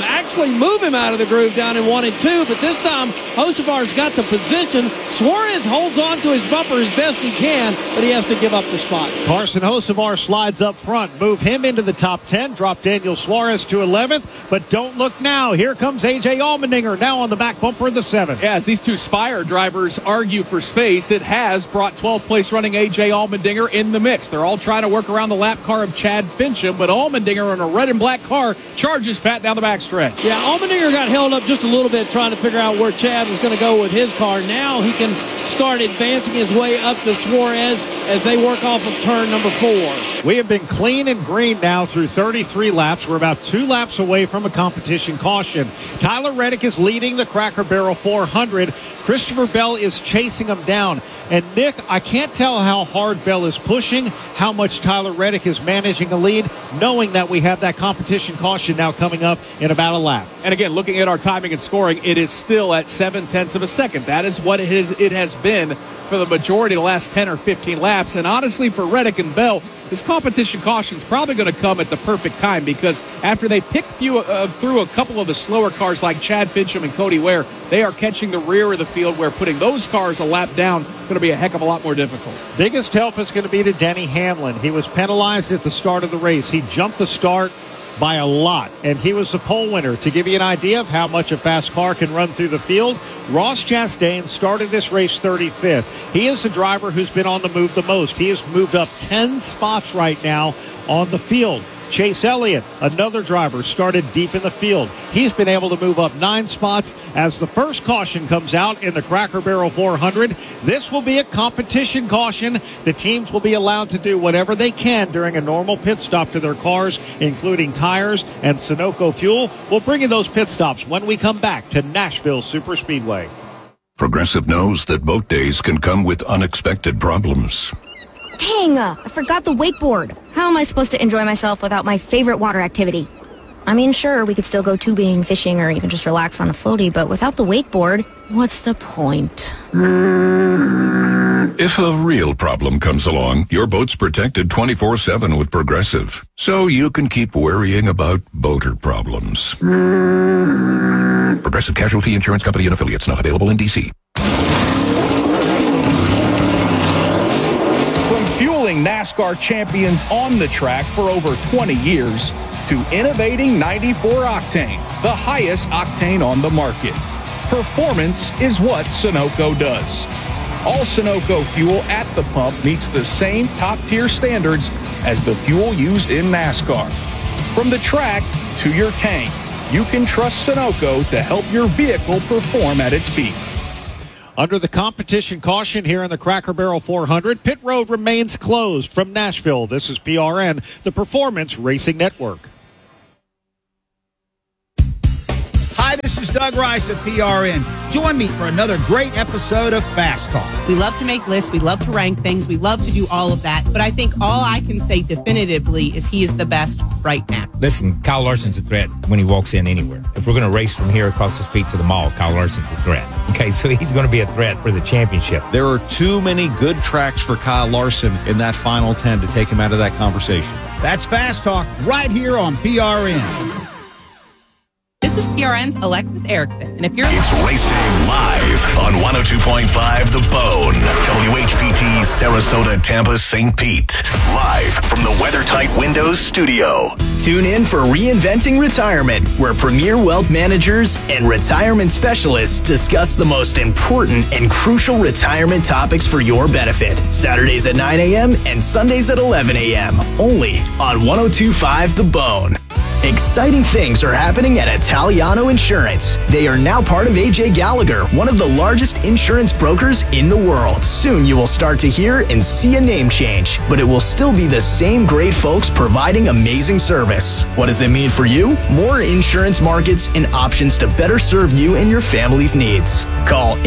out of the groove down in 1 and 2, but this time Hocevar's got the position. Suarez holds on to his bumper as best he can, but he has to give up the spot. Carson Hocevar slides up front, move him into the top 10, drop Daniel Suarez to 11th, but don't look now. Here comes A.J. Allmendinger now on the back bumper of the 7th. Yeah, as these two Spire drivers argue for space, it has brought 12th place running A.J. Allmendinger in the mix. They're all trying to work around the lap car of Chad Fincham, but Allmendinger in a red and black car charges Pat down the backstretch. Yeah, Allmendinger got held up just a little bit trying to figure out where Chad was going to go with his car. Now he can start advancing his way up to Suarez as they work off of turn number 4. We have been clean and green now through 33 laps. We're about 2 laps away from a competition caution. Tyler Reddick is leading the Cracker Barrel 400. Christopher Bell is chasing him down. And Nick, I can't tell how hard Bell is pushing, how much Tyler Reddick is managing a lead, knowing that we have that competition caution now coming up in about a lap. And again, looking at our timing and scoring, it is still at 0.7 of a second. That is what it has been for the majority of the last 10 or 15 laps. And honestly, for Reddick and Bell, this competition caution is probably going to come at the perfect time, because after they pick through a couple of the slower cars like Chad Fincham and Cody Ware, they are catching the rear of the field, where putting those cars a lap down is going to be a heck of a lot more difficult. Biggest help is going to be to Denny Hamlin. He was penalized at the start of the race. He jumped the start by a lot, and he was the pole winner. To give you an idea of how much a fast car can run through the field, Ross Chastain started this race 35th. He is the driver who's been on the move the most. He has moved up 10 spots right now on the field. Chase Elliott, another driver, started deep in the field. He's been able to move up 9 spots as the first caution comes out in the Cracker Barrel 400. This will be a competition caution. The teams will be allowed to do whatever they can during a normal pit stop to their cars, including tires and Sunoco fuel. We'll bring you those pit stops when we come back to Nashville Superspeedway. Progressive knows that boat days can come with unexpected problems. Dang, I forgot the wakeboard. How am I supposed to enjoy myself without my favorite water activity? I mean, sure, we could still go tubing, fishing, or even just relax on a floaty, but without the wakeboard, what's the point? If a real problem comes along, your boat's protected 24/7 with Progressive, so you can keep worrying about boater problems. Progressive Casualty Insurance Company and Affiliates, not available in D.C. Fueling NASCAR champions on the track for over 20 years to innovating 94 octane, the highest octane on the market. Performance is what Sunoco does. All Sunoco fuel at the pump meets the same top-tier standards as the fuel used in NASCAR. From the track to your tank, you can trust Sunoco to help your vehicle perform at its peak. Under the competition caution here in the Cracker Barrel 400, pit road remains closed from Nashville. This is PRN, the Performance Racing Network. Doug Rice of PRN. Join me for another great episode of Fast Talk. We love to make lists. We love to rank things. We love to do all of that. But I think all I can say definitively is he is the best right now. Listen, Kyle Larson's a threat when he walks in anywhere. If we're going to race from here across the street to the mall, Kyle Larson's a threat. Okay, so he's going to be a threat for the championship. There are too many good tracks for Kyle Larson in that final 10 to take him out of that conversation. That's Fast Talk right here on PRN. This is PRN's Alexis Erickson. And if you're... It's Race Day live on 102.5 The Bone. WHPT Sarasota, Tampa, St. Pete. Live from the WeatherTight Windows studio. Tune in for Reinventing Retirement, where premier wealth managers and retirement specialists discuss the most important and crucial retirement topics for your benefit. Saturdays at 9 a.m. and Sundays at 11 a.m. Only on 102.5 The Bone. Exciting things are happening at Italiano Insurance. They are now part of AJ Gallagher, one of the largest insurance brokers in the world. Soon you will start to hear and see a name change, but it will still be the same great folks providing amazing service. What does it mean for you? More insurance markets and options to better serve you and your family's needs. Call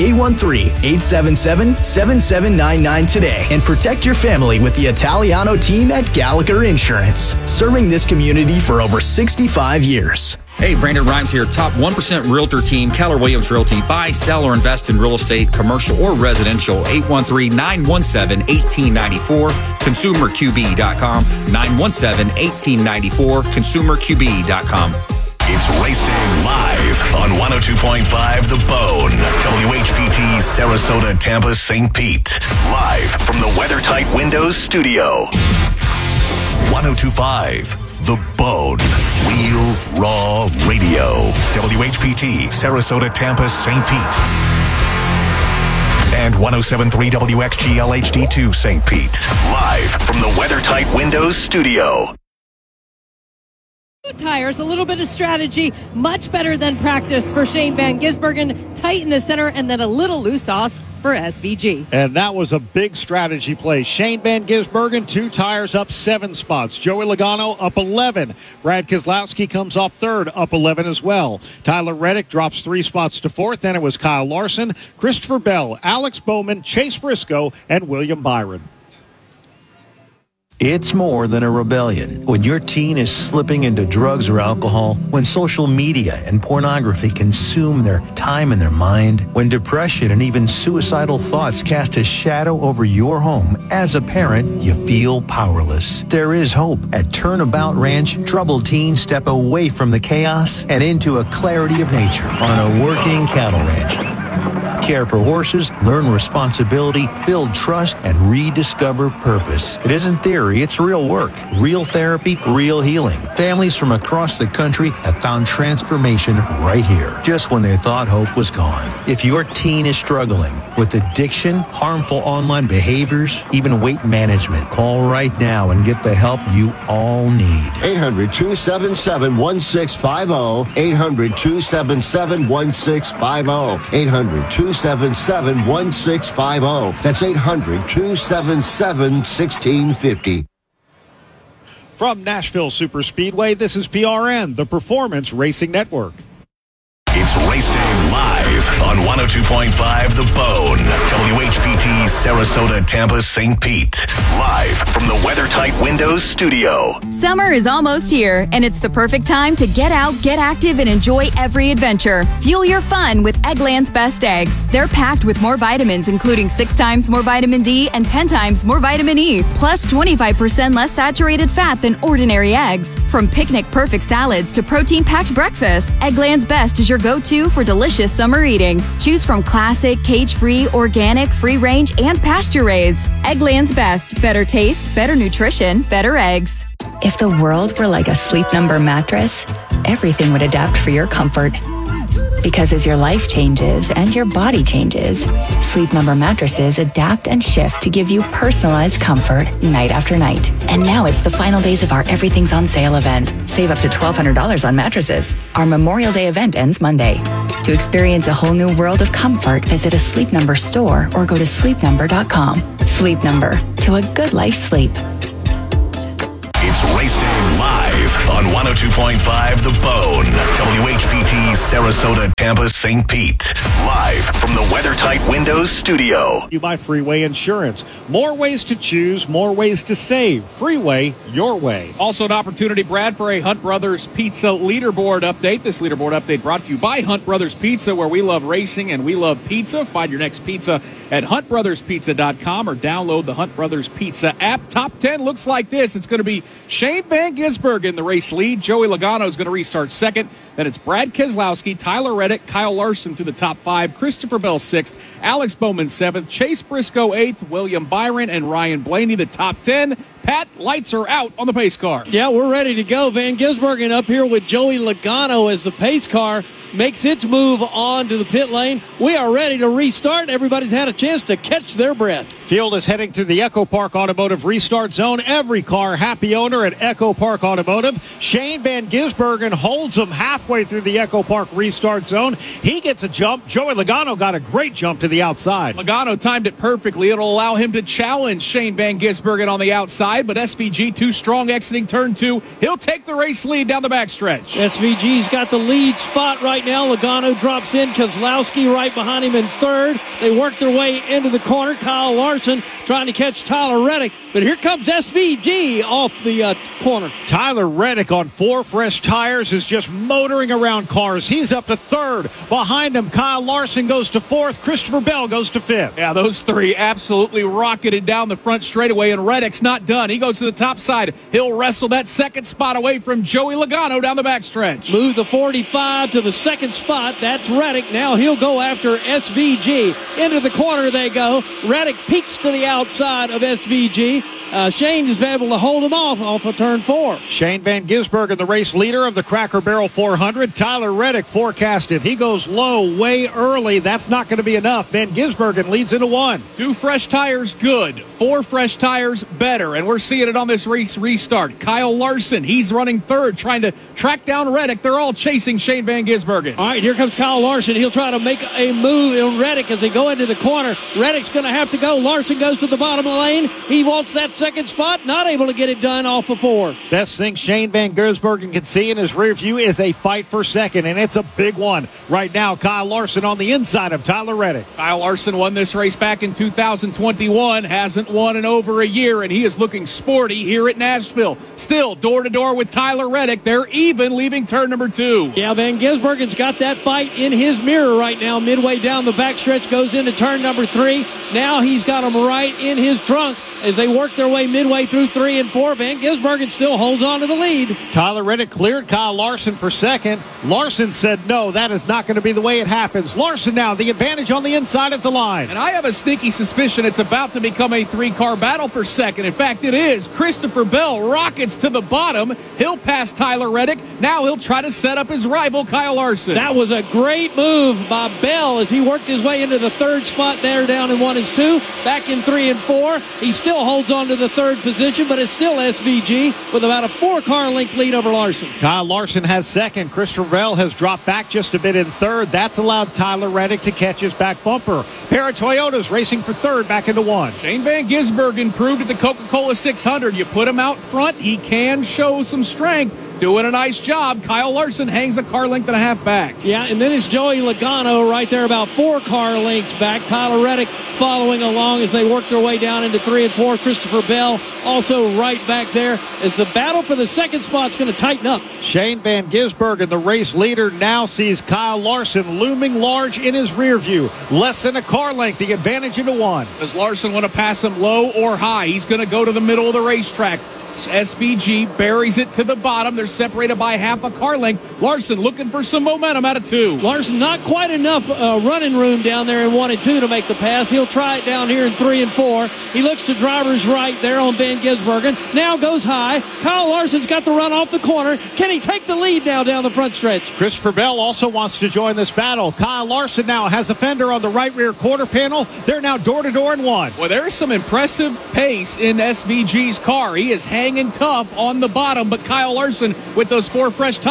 813-877-7799 today and protect your family with the Italiano team at Gallagher Insurance, serving this community for over 65 years. Hey, Brandon Rhymes here, top 1% realtor team, Keller Williams Realty. Buy, sell, or invest in real estate, commercial or residential. 813-917-1894, consumerqb.com, 917-1894, consumerqb.com. It's Race Day live on 102.5 The Bone. WHPT Sarasota, Tampa, St. Pete. Live from the WeatherTight Windows studio. 102.5 The Bone. Real Raw Radio. WHPT Sarasota, Tampa, St. Pete. And 107.3 WXGL HD2 St. Pete. Live from the WeatherTight Windows studio. Tires, a little bit of strategy, much better than practice for Shane Van Gisbergen. Tight in the center, and then a little loose sauce for SVG. And that was a big strategy play. Shane Van Gisbergen, 2 tires up 7 spots. Joey Logano up 11. Brad Keselowski comes off third, up 11 as well. Tyler Reddick drops 3 spots to fourth. Then it was Kyle Larson, Christopher Bell, Alex Bowman, Chase Briscoe, and William Byron. It's more than a rebellion. When your teen is slipping into drugs or alcohol, when social media and pornography consume their time and their mind, when depression and even suicidal thoughts cast a shadow over your home, as a parent, you feel powerless. There is hope. At Turnabout Ranch, troubled teens step away from the chaos and into a clarity of nature on a working cattle ranch. Care for horses, learn responsibility, build trust, and rediscover purpose. It isn't theory, it's real work. Real therapy, real healing. Families from across the country have found transformation right here, just when they thought hope was gone. If your teen is struggling with addiction, harmful online behaviors, even weight management, call right now and get the help you all need. 800-277-1650. 800-277-1650. 800-277-1650. That's 800-277-1650. From Nashville Superspeedway, this is PRN, the Performance Racing Network. It's Race Day live on 102.5 The Bone. WHPT Sarasota, Tampa, St. Pete. Live from the WeatherTight Windows studio. Summer is almost here, and it's the perfect time to get out, get active, and enjoy every adventure. Fuel your fun with Eggland's Best Eggs. They're packed with more vitamins, including 6 times more vitamin D and 10 times more vitamin E, plus 25% less saturated fat than ordinary eggs. From picnic-perfect salads to protein-packed breakfasts, Eggland's Best is your go-to for delicious summer eating. Choose from classic, cage-free, organic, free-range, and pasture-raised. Eggland's Best. Better taste, better nutrition, better eggs. If the world were like a Sleep Number mattress, everything would adapt for your comfort. Because as your life changes and your body changes, Sleep Number mattresses adapt and shift to give you personalized comfort night after night. And now it's the final days of our Everything's on Sale event. Save up to $1,200 on mattresses. Our Memorial Day event ends Monday. To experience a whole new world of comfort, visit a Sleep Number store or go to sleepnumber.com. Sleep Number, to a good life sleep. It's Race Day live on 102.5 The Bone. WHPT, Sarasota, Tampa, St. Pete. Live from the WeatherTight Windows studio. You buy Freeway Insurance. More ways to choose, more ways to save. Freeway, your way. Also an opportunity, Brad, for a Hunt Brothers Pizza leaderboard update. This leaderboard update brought to you by Hunt Brothers Pizza, where we love racing and we love pizza. Find your next pizza at huntbrotherspizza.com or download the Hunt Brothers Pizza app. Top 10 looks like this. It's going to be Shane Van Gisbergen in the race lead. Joey Logano is going to restart second. Then it's Brad Keselowski, Tyler Reddick, Kyle Larson to the top 5, Christopher Bell 6th, Alex Bowman 7th, Chase Briscoe 8th, William Byron and Ryan Blaney the top 10. Pat, lights are out on the pace car. Yeah, we're ready to go. Van Gisbergen up here with Joey Logano as the pace car makes its move on to the pit lane. We are ready to restart. Everybody's had a chance to catch their breath. Field is heading to the Echo Park Automotive restart zone. Every car happy owner at Echo Park Automotive. Shane Van Gisbergen holds him halfway through the Echo Park restart zone. He gets a jump. Joey Logano got a great jump to the outside. Logano timed it perfectly. It'll allow him to challenge Shane Van Gisbergen on the outside, but SVG too strong exiting turn 2. He'll take the race lead down the backstretch. SVG's got the lead spot right now. Logano drops in. Keselowski right behind him in third. They work their way into the corner. Kyle Larson trying to catch Tyler Reddick, but here comes SVG off the corner. Tyler Reddick on 4 fresh tires is just motoring around cars. He's up to third. Behind him, Kyle Larson goes to 4th. Christopher Bell goes to 5th. Yeah, those 3 absolutely rocketed down the front straightaway, and Reddick's not done. He goes to the top side. He'll wrestle that second spot away from Joey Logano down the backstretch. Move the 45 to the second spot. That's Reddick. Now he'll go after SVG. Into the corner they go. Reddick peeks to the outside of SVG. Shane is able to hold him off of turn 4. Shane Van Gisbergen, the race leader of the Cracker Barrel 400. Tyler Reddick forecasted. He goes low way early. That's not going to be enough. Van Gisbergen leads into 1. 2 fresh tires, good. 4 fresh tires, better. And we're seeing it on this race restart. Kyle Larson, he's running third, trying to track down Reddick. They're all chasing Shane Van Gisbergen. All right, here comes Kyle Larson. He'll try to make a move in Reddick as they go into the corner. Reddick's going to have to go. Larson goes to the bottom of the lane. He wants that second spot, not able to get it done off of 4. Best thing Shane Van Gisbergen can see in his rear view is a fight for second, and it's a big one. Right now, Kyle Larson on the inside of Tyler Reddick. Kyle Larson won this race back in 2021, hasn't won in over a year, and he is looking sporty here at Nashville. Still door-to-door with Tyler Reddick. They're even leaving turn number 2. Yeah, Van Gisbergen's got that fight in his mirror right now. Midway down the backstretch, goes into turn number 3. Now he's got him right in his trunk. As they work their way midway through 3 and 4, Van Gisbergen still holds on to the lead. Tyler Reddick cleared Kyle Larson for second. Larson said, no, that is not going to be the way it happens. Larson now, the advantage on the inside of the line. And I have a sneaky suspicion it's about to become a 3-car battle for second. In fact, it is. Christopher Bell rockets to the bottom. He'll pass Tyler Reddick. Now he'll try to set up his rival, Kyle Larson. That was a great move by Bell as he worked his way into the 3rd spot there down in 1 and 2. Back in 3 and 4. He still holds on to the 3rd position, but it's still SVG with about a 4-car length lead over Larson. Kyle Larson has second. Christopher Bell has dropped back just a bit in 3rd. That's allowed Tyler Reddick to catch his back bumper. Pair of Toyotas racing for 3rd back into 1. Shane Van Gisbergen proved at the Coca-Cola 600. You put him out front, he can show some strength. Doing a nice job. Kyle Larson hangs a car length and a half back. Yeah, and then it's Joey Logano right there about 4 car lengths back. Tyler Reddick following along as they work their way down into 3 and 4. Christopher Bell also right back there as the battle for the 2nd spot is going to tighten up. Shane Van Gisbergen, the race leader, now sees Kyle Larson looming large in his rear view. Less than a car length, the advantage into 1. Does Larson want to pass him low or high? He's going to go to the middle of the racetrack. SVG buries it to the bottom. They're separated by half a car length. Larson looking for some momentum out of 2. Larson not quite enough running room down there in 1 and 2 to make the pass. He'll try it down here in 3 and 4. He looks to driver's right there on Van Gisbergen. Now goes high. Kyle Larson's got the run off the corner. Can he take the lead now down the front stretch? Christopher Bell also wants to join this battle. Kyle Larson now has a fender on the right rear quarter panel. They're now door-to-door in 1. Well, there's some impressive pace in SVG's car. He is hanging tough on the bottom, but Kyle Larson with those 4 fresh tires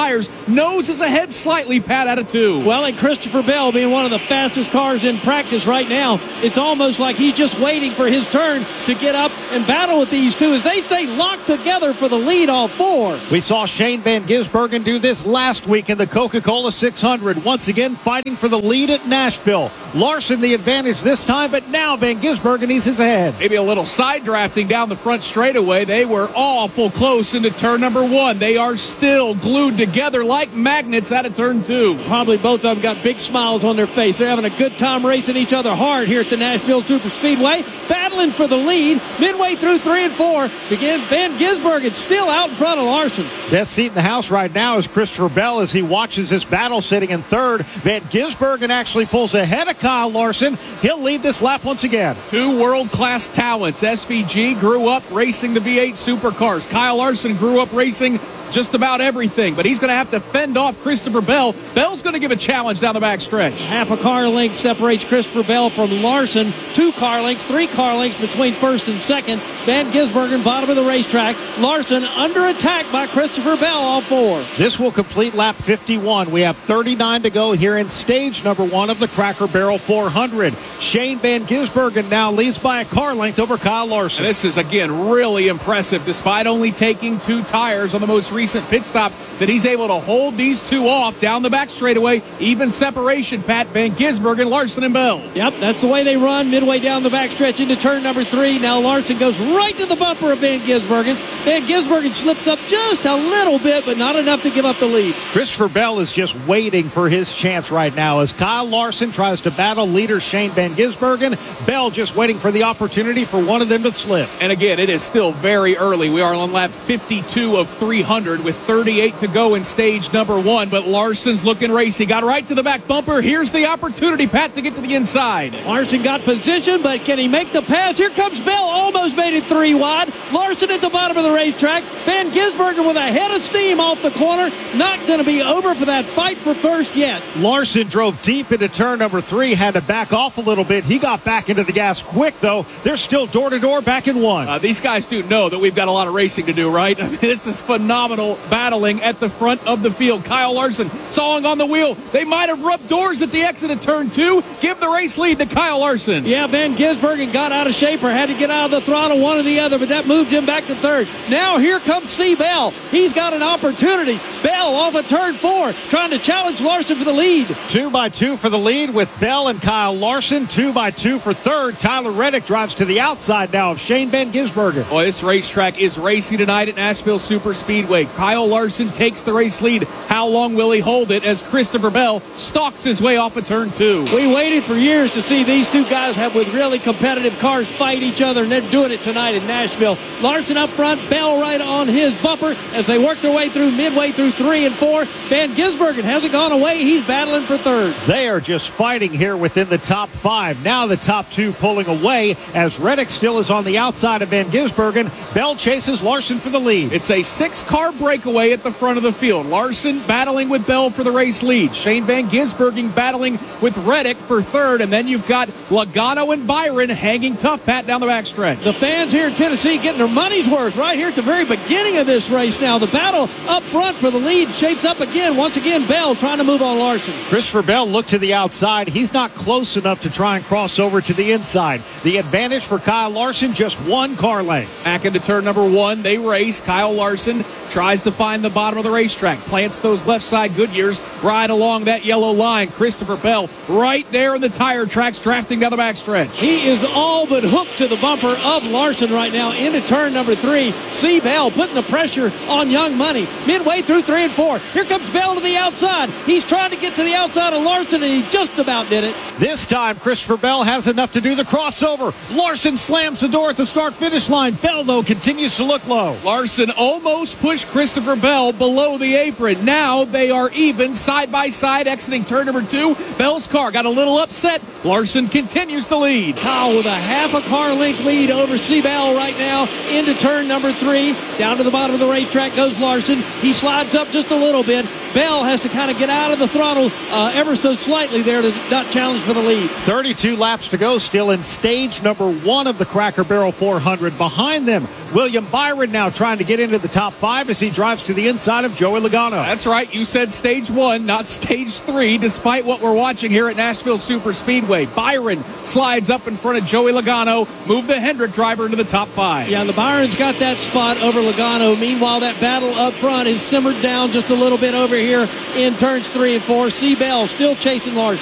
Nose is ahead slightly, Pat, out of 2. Well, and Christopher Bell being one of the fastest cars in practice right now, it's almost like he's just waiting for his turn to get up and battle with these two. As they say, locked together for the lead, all 4. We saw Shane Van Gisbergen do this last week in the Coca-Cola 600. Once again, fighting for the lead at Nashville. Larson the advantage this time, but now Van Gisbergen eases ahead. Maybe a little side drafting down the front straightaway. They were awful close into turn number 1. They are still glued together like magnets out of turn 2. Probably both of them got big smiles on their face. They're having a good time racing each other hard here at the Nashville Superspeedway, battling for the lead. Midway through 3 and 4, again, Van Gisbergen still out in front of Larson. Best seat in the house right now is Christopher Bell as he watches this battle sitting in third. Van Gisbergen actually pulls ahead of Kyle Larson. He'll lead this lap once again. 2 world-class talents. SVG grew up racing the V8 supercars. Kyle Larson grew up racing just about everything, but he's going to have to fend off Christopher Bell. Bell's going to give a challenge down the back stretch. Half a car length separates Christopher Bell from Larson. 2 car lengths, 3 car lengths between first and second. Van Gisbergen, bottom of the racetrack. Larson under attack by Christopher Bell, all 4. This will complete lap 51. We have 39 to go here in stage number 1 of the Cracker Barrel 400. Shane Van Gisbergen now leads by a car length over Kyle Larson. And this is, again, really impressive. Despite only taking 2 tires on the most recent pit stop, that he's able to hold these 2 off down the back straightaway. Even separation, Pat. Van Gisbergen, Larson, and Bell. Yep, that's the way they run midway down the back stretch into turn number 3. Now Larson goes right to the bumper of Van Gisbergen. Van Gisbergen slips up just a little bit, but not enough to give up the lead. Christopher Bell is just waiting for his chance right now as Kyle Larson tries to battle leader Shane Van Gisbergen. Bell just waiting for the opportunity for one of them to slip. And again, it is still very early. We are on lap 52 of 300 with 38 to go in stage number 1, but Larson's looking racy. Got right to the back bumper. Here's the opportunity, Pat, to get to the inside. Larson got position, but can he make the pass? Here comes Bell. Almost made it 3 wide. Larson at the bottom of the racetrack. Van Gisbergen with a head of steam off the corner. Not going to be over for that fight for first yet. Larson drove deep into turn number 3, had to back off a little bit. He got back into the gas quick, though. They're still door-to-door back in 1. These guys do know that we've got a lot of racing to do, right? I mean, this is phenomenal battling at the front of the field. Kyle Larson sawing on the wheel. They might have rubbed doors at the exit of turn 2. Give the race lead to Kyle Larson. Yeah, Van Gisbergen got out of shape or had to get out of the throttle, one or the other, but that moved him back to third. Now here comes C. Bell. He's got an opportunity. Bell off of turn 4, trying to challenge Larson for the lead. 2 by 2 for the lead with Bell and Kyle Larson. 2 by 2 for third. Tyler Reddick drives to the outside now of Shane Van Gisbergen. Boy, this racetrack is racy tonight at Nashville Superspeedway. Kyle Larson takes the race lead. How long will he hold it as Christopher Bell stalks his way off of turn 2? We waited for years to see these two guys have with really competitive cars fight each other, and they're doing it tonight in Nashville. Larson up front, Bell right on his bumper as they work their way through midway through 3 and 4. Van Gisbergen hasn't gone away. He's battling for third. They are just fighting here within the top 5. Now the top 2 pulling away as Reddick still is on the outside of Van Gisbergen. Bell chases Larson for the lead. It's a 6-car breakaway at the front of the field. Larson battling with Bell for the race lead. Shane Van Gisbergen battling with Reddick for third. And then you've got Logano and Byron hanging tough, Pat, down the backstretch. The fans here in Tennessee getting their money's worth right here at the very beginning of this race now. The battle up front for the lead shapes up again. Once again, Bell trying to move on Larson. Christopher Bell looked to the outside. He's not close enough to try and cross over to the inside. The advantage for Kyle Larson, just 1 car length. Back into turn number 1, they race. Kyle Larson tries to find the bottom of the racetrack. Plants those left side Goodyears right along that yellow line. Christopher Bell right there in the tire tracks, drafting down the backstretch. He is all but hooked to the bumper of Larson right now into turn number 3. C. Bell putting the pressure on Young Money. Midway through 3 and 4. Here comes Bell to the outside. He's trying to get to the outside of Larson, and he just about did it. This time, Christopher Bell has enough to do the crossover. Larson slams the door at the start-finish line. Bell, though, continues to look low. Larson almost pushed Christopher Bell below the apron. Now they are even side by side exiting turn number 2. Bell's car got a little upset. Larson continues to lead. Kyle with a half a car length lead over C. Bell right now into turn number 3. Down to the bottom of the racetrack goes Larson. He slides up just a little bit. Bell has to kind of get out of the throttle ever so slightly there to not challenge for the lead. 32 laps to go, still in stage number 1 of the Cracker Barrel 400. Behind them, William Byron now trying to get into the top 5 as he drives to the inside of Joey Logano. That's right. You said stage 1, not stage 3, despite what we're watching here at Nashville Super Speedway. Byron slides up in front of Joey Logano, move the Hendrick driver into the top 5. Yeah, the Byron's got that spot over Logano. Meanwhile, that battle up front is simmered down just a little bit over here in turns 3 and 4. C. Bell still chasing Larson.